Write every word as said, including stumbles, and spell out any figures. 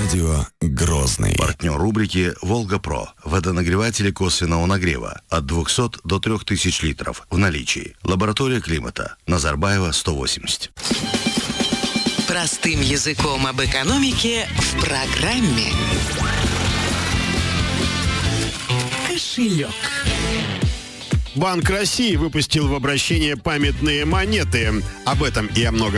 Радио Грозный. Партнер рубрики «Волга-Про». Водонагреватели косвенного нагрева от двухсот до трёх тысяч литров в наличии. Лаборатория климата. Назарбаева, сто восемьдесят. Простым языком об экономике в программе «Кошелек». Банк России выпустил в обращение памятные монеты. Об этом и о многом